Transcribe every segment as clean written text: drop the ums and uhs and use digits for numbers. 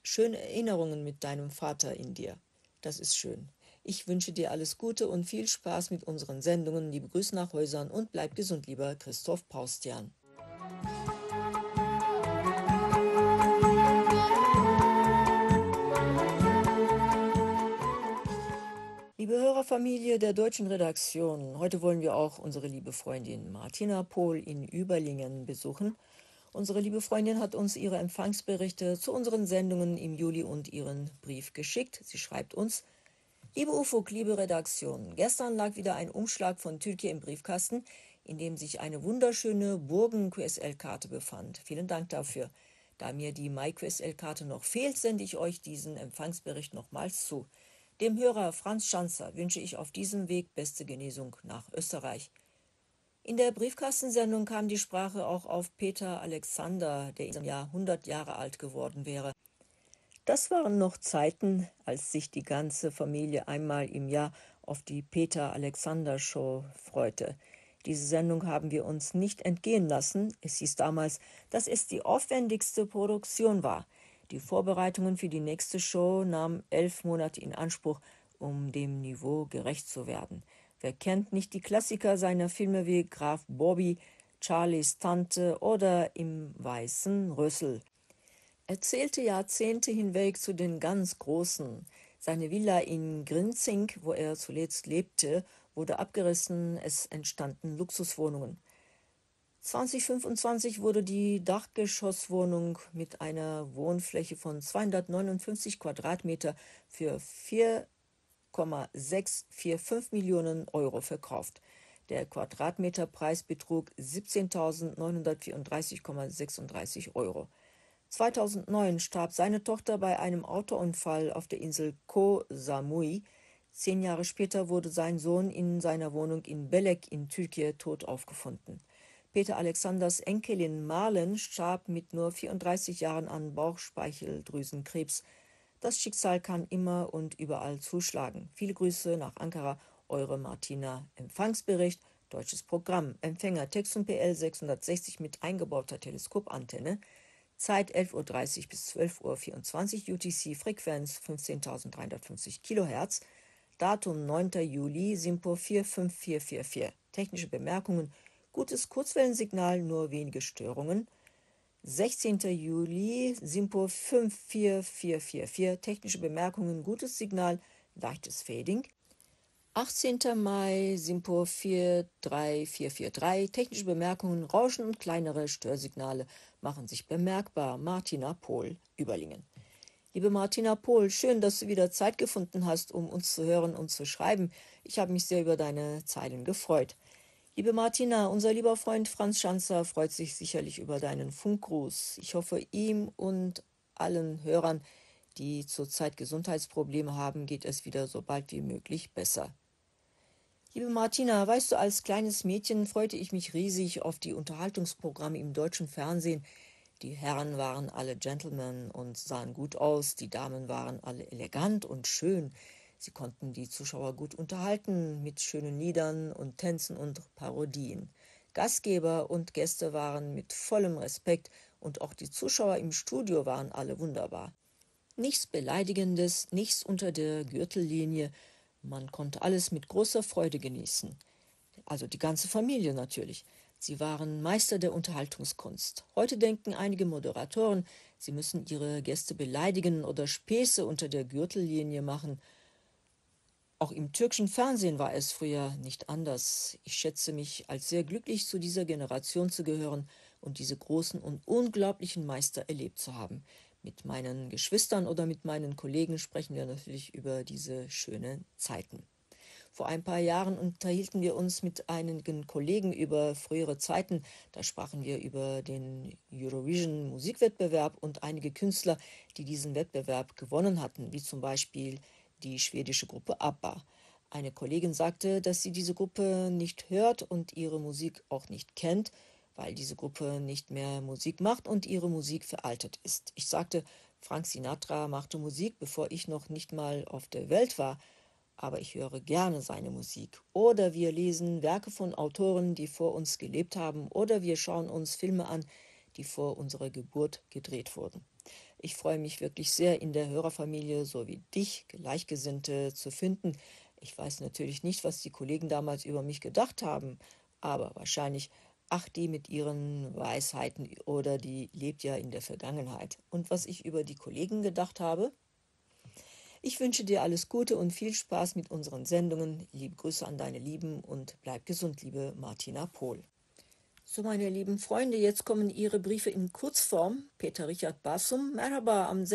schöne Erinnerungen mit deinem Vater in dir. Das ist schön. Ich wünsche dir alles Gute und viel Spaß mit unseren Sendungen. Liebe Grüße nach Häusern und bleib gesund, lieber Christoph Paustian. Liebe Hörerfamilie der deutschen Redaktion, heute wollen wir auch unsere liebe Freundin Martina Pohl in Überlingen besuchen. Unsere liebe Freundin hat uns ihre Empfangsberichte zu unseren Sendungen im Juli und ihren Brief geschickt. Sie schreibt uns: Liebe Ufuk, liebe Redaktion, gestern lag wieder ein Umschlag von Türkei im Briefkasten, in dem sich eine wunderschöne Burgen-QSL-Karte befand. Vielen Dank dafür. Da mir die MyQSL-Karte noch fehlt, sende ich euch diesen Empfangsbericht nochmals zu. Dem Hörer Franz Schanzer wünsche ich auf diesem Weg beste Genesung nach Österreich. In der Briefkastensendung kam die Sprache auch auf Peter Alexander, der in diesem Jahr 100 Jahre alt geworden wäre. Das waren noch Zeiten, als sich die ganze Familie einmal im Jahr auf die Peter-Alexander-Show freute. Diese Sendung haben wir uns nicht entgehen lassen. Es hieß damals, dass es die aufwendigste Produktion war. Die Vorbereitungen für die nächste Show nahmen 11 Monate in Anspruch, um dem Niveau gerecht zu werden. Wer kennt nicht die Klassiker seiner Filme wie Graf Bobby, Charlies Tante oder Im weißen Rössel? Er zählte Jahrzehnte hinweg zu den ganz Großen. Seine Villa in Grinzing, wo er zuletzt lebte, wurde abgerissen, es entstanden Luxuswohnungen. 2025 wurde die Dachgeschosswohnung mit einer Wohnfläche von 259 Quadratmeter für 4,645 Millionen Euro verkauft. Der Quadratmeterpreis betrug 17.934,36 Euro. 2009 starb seine Tochter bei einem Autounfall auf der Insel Koh Samui. 10 Jahre später wurde sein Sohn in seiner Wohnung in Belek in Türkei tot aufgefunden. Peter Alexanders Enkelin Marlen starb mit nur 34 Jahren an Bauchspeicheldrüsenkrebs. Das Schicksal kann immer und überall zuschlagen. Viele Grüße nach Ankara, eure Martina. Empfangsbericht, deutsches Programm. Empfänger Texum PL 660 mit eingebauter Teleskopantenne. Zeit 11:30 Uhr bis 12:24 Uhr UTC, Frequenz 15.350 kHz, Datum 9. Juli, SINPO 45444. Technische Bemerkungen: gutes Kurzwellensignal, nur wenige Störungen. 16. Juli, SINPO 54444. Technische Bemerkungen: gutes Signal, leichtes Fading. 18. Mai, SINPO 43443. Technische Bemerkungen: Rauschen und kleinere Störsignale machen sich bemerkbar. Martina Pohl, Überlingen. Liebe Martina Pohl, schön, dass du wieder Zeit gefunden hast, um uns zu hören und zu schreiben. Ich habe mich sehr über deine Zeilen gefreut. Liebe Martina, unser lieber Freund Franz Schanzer freut sich sicherlich über deinen Funkgruß. Ich hoffe, ihm und allen Hörern, die zurzeit Gesundheitsprobleme haben, geht es wieder so bald wie möglich besser. Liebe Martina, weißt du, als kleines Mädchen freute ich mich riesig auf die Unterhaltungsprogramme im deutschen Fernsehen. Die Herren waren alle Gentlemen und sahen gut aus, die Damen waren alle elegant und schön. Sie konnten die Zuschauer gut unterhalten mit schönen Liedern und Tänzen und Parodien. Gastgeber und Gäste waren mit vollem Respekt und auch die Zuschauer im Studio waren alle wunderbar. Nichts Beleidigendes, nichts unter der Gürtellinie. Man konnte alles mit großer Freude genießen. Also die ganze Familie natürlich. Sie waren Meister der Unterhaltungskunst. Heute denken einige Moderatoren, sie müssen ihre Gäste beleidigen oder Späße unter der Gürtellinie machen. Auch im türkischen Fernsehen war es früher nicht anders. Ich schätze mich als sehr glücklich, zu dieser Generation zu gehören und diese großen und unglaublichen Meister erlebt zu haben. Mit meinen Geschwistern oder mit meinen Kollegen sprechen wir natürlich über diese schönen Zeiten. Vor ein paar Jahren unterhielten wir uns mit einigen Kollegen über frühere Zeiten. Da sprachen wir über den Eurovision Musikwettbewerb und einige Künstler, die diesen Wettbewerb gewonnen hatten, wie zum Beispiel die schwedische Gruppe ABBA. Eine Kollegin sagte, dass sie diese Gruppe nicht hört und ihre Musik auch nicht kennt, weil diese Gruppe nicht mehr Musik macht und ihre Musik veraltet ist. Ich sagte, Frank Sinatra machte Musik, bevor ich noch nicht mal auf der Welt war, aber ich höre gerne seine Musik. Oder wir lesen Werke von Autoren, die vor uns gelebt haben, oder wir schauen uns Filme an, die vor unserer Geburt gedreht wurden. ich freue mich wirklich sehr, in der Hörerfamilie so wie dich Gleichgesinnte zu finden. Ich weiß natürlich nicht, was die Kollegen damals über mich gedacht haben, aber wahrscheinlich, ach, die mit ihren Weisheiten oder die lebt ja in der Vergangenheit. Und was ich über die Kollegen gedacht habe, ich wünsche dir alles Gute und viel Spaß mit unseren Sendungen. Liebe Grüße an deine Lieben und bleib gesund, liebe Martina Pohl. So, meine lieben Freunde, jetzt kommen Ihre Briefe in Kurzform. Peter Richard Bassum, Merhaba, am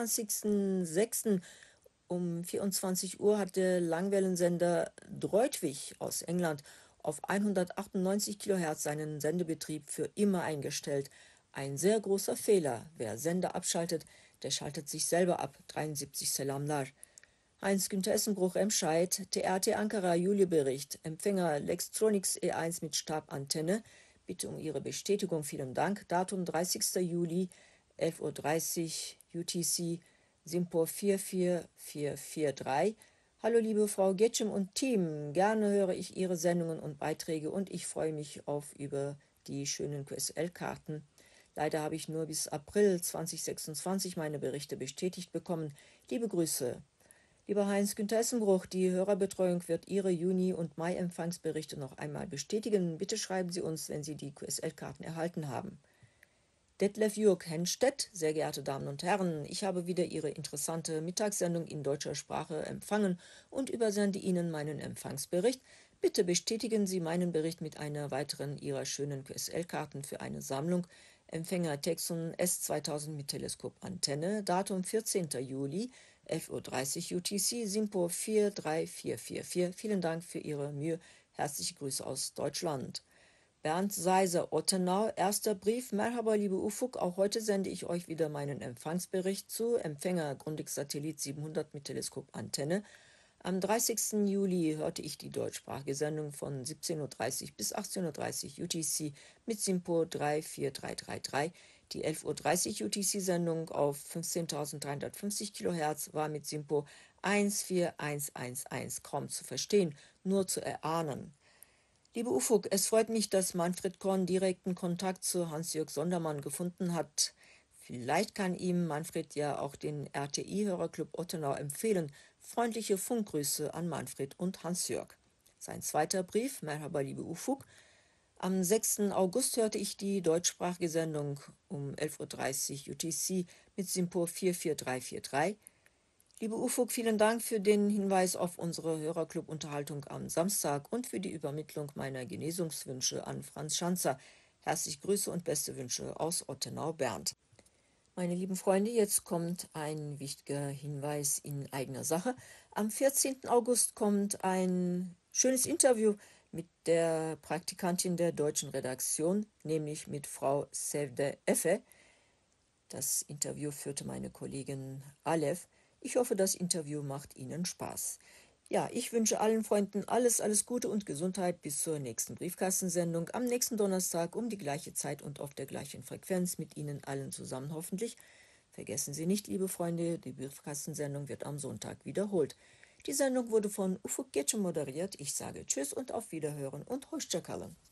26.06. um 24 Uhr hat der Langwellensender Droitwig aus England auf 198 Kilohertz seinen Sendebetrieb für immer eingestellt. Ein sehr großer Fehler. Wer Sender abschaltet, der schaltet sich selber ab. 73 Selamlar. Heinz-Günther Essenbruch, Remscheid, TRT Ankara, Juli-Bericht, Empfänger Lextronics E1 mit Stabantenne. Bitte um Ihre Bestätigung, vielen Dank. Datum 30. Juli, 11:30 Uhr UTC, Simpor 44443. Hallo liebe Frau Getschem und Team, gerne höre ich Ihre Sendungen und Beiträge und ich freue mich über die schönen QSL-Karten. Leider habe ich nur bis April 2026 meine Berichte bestätigt bekommen. Liebe Grüße. Lieber Heinz-Günther Essenbruch, die Hörerbetreuung wird Ihre Juni- und Mai-Empfangsberichte noch einmal bestätigen. Bitte schreiben Sie uns, wenn Sie die QSL-Karten erhalten haben. Detlef Jürg Henstedt, sehr geehrte Damen und Herren, ich habe wieder Ihre interessante Mittagssendung in deutscher Sprache empfangen und übersende Ihnen meinen Empfangsbericht. Bitte bestätigen Sie meinen Bericht mit einer weiteren Ihrer schönen QSL-Karten für eine Sammlung. Empfänger Texon S2000 mit Teleskopantenne, Datum 14. Juli, 11:30 Uhr UTC, Simpo 43444. Vielen Dank für Ihre Mühe. Herzliche Grüße aus Deutschland. Bernd Seiser, Ottenau, erster Brief. Merhaba, liebe Ufuk, auch heute sende ich euch wieder meinen Empfangsbericht zu. Empfänger Grundig Satellit 700 mit Teleskopantenne. Am 30. Juli hörte ich die deutschsprachige Sendung von 17:30 bis 18:30 UTC mit Simpo 34333. Die 11:30 UTC-Sendung auf 15.350 kHz war mit Simpo 14111 kaum zu verstehen, nur zu erahnen. Liebe Ufuk, es freut mich, dass Manfred Korn direkten Kontakt zu Hans-Jörg Sondermann gefunden hat. Vielleicht kann ihm Manfred ja auch den RTI-Hörerclub Ottenau empfehlen. Freundliche Funkgrüße an Manfred und Hans-Jörg. Sein zweiter Brief, Merhaba, liebe Ufuk. Am 6. August hörte ich die deutschsprachige Sendung um 11:30 Uhr UTC mit Simpur 44343. Liebe Ufuk, vielen Dank für den Hinweis auf unsere Hörerclub-Unterhaltung am Samstag und für die Übermittlung meiner Genesungswünsche an Franz Schanzer. Herzliche Grüße und beste Wünsche aus Ottenau, Bernd. Meine lieben Freunde, jetzt kommt ein wichtiger Hinweis in eigener Sache. Am 14. August kommt ein schönes Interview mit der Praktikantin der deutschen Redaktion, nämlich mit Frau Sevde Effe. Das Interview führte meine Kollegin Aleph. Ich hoffe, das Interview macht Ihnen Spaß. Ja, ich wünsche allen Freunden alles Gute und Gesundheit bis zur nächsten Briefkastensendung am nächsten Donnerstag um die gleiche Zeit und auf der gleichen Frequenz mit Ihnen allen zusammen hoffentlich. Vergessen Sie nicht, liebe Freunde, die Briefkastensendung wird am Sonntag wiederholt. Die Sendung wurde von Ufuk Getche moderiert. Ich sage Tschüss und auf Wiederhören und Hoşça kalın.